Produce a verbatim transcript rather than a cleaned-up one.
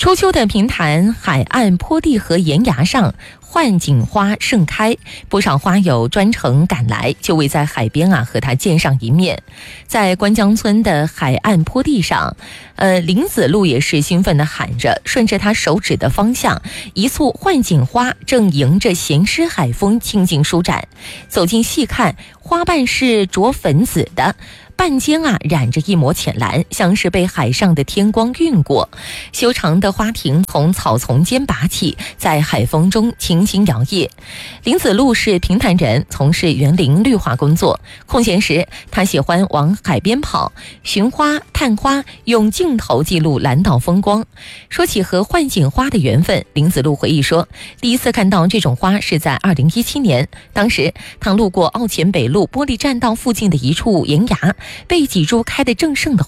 初秋的平潭海岸坡地和岩崖上，幻景花盛开，不少花友专程赶来，就为在海边啊和它见上一面。在关江村的海岸坡地上，呃，林子路也是兴奋地喊着，顺着他手指的方向，一簇幻景花正迎着咸湿海风轻轻舒展。走近细看，花瓣是着粉紫的，半间啊染着一抹浅蓝，像是被海上的天光晕过。修长的花亭从草丛间拔起，在海风中轻轻摇曳。林子路是平潭人，从事园林绿化工作，空闲时他喜欢往海边跑，寻花探花，用镜头记录蓝岛风光。说起和幻景花的缘分，林子路回忆说，第一次看到这种花是在二零一七年，当时他路过澳前北路玻璃栈道附近的一处岩崖，被几株开得正盛的